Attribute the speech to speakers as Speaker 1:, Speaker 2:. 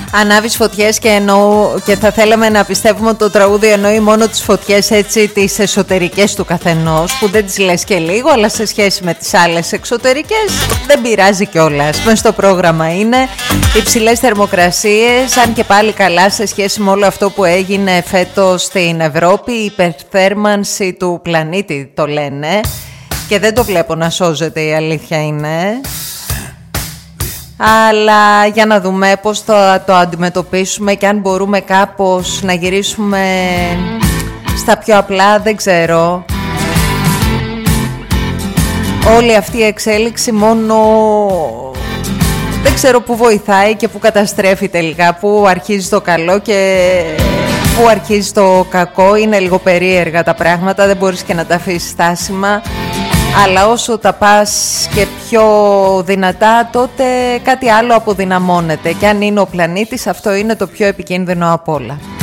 Speaker 1: Ανάβεις φωτιές και θα θέλαμε να πιστεύουμε ότι το τραγούδι εννοεί μόνο τις φωτιές, έτσι, τις εσωτερικές του καθενός, που δεν τις λες και λίγο, αλλά σε σχέση με τις άλλες εξωτερικές δεν πειράζει κιόλας. Μες στο πρόγραμμα είναι υψηλές θερμοκρασίες, αν και πάλι καλά σε σχέση με όλο αυτό που έγινε φέτος στην Ευρώπη. Η υπερθέρμανση του πλανήτη το λένε και δεν το βλέπω να σώζεται, η αλήθεια είναι. Αλλά για να δούμε πώς θα το αντιμετωπίσουμε και αν μπορούμε κάπως να γυρίσουμε στα πιο απλά, δεν ξέρω. Όλη αυτή η εξέλιξη μόνο δεν ξέρω πού βοηθάει και πού καταστρέφει τελικά, πού αρχίζει το καλό και πού αρχίζει το κακό. Είναι λίγο περίεργα τα πράγματα, δεν μπορείς και να τα αφήσεις στάσιμα. Αλλά όσο τα πας και πιο δυνατά, τότε κάτι άλλο αποδυναμώνεται. Και αν είναι ο πλανήτης, αυτό είναι το πιο επικίνδυνο απ' όλα.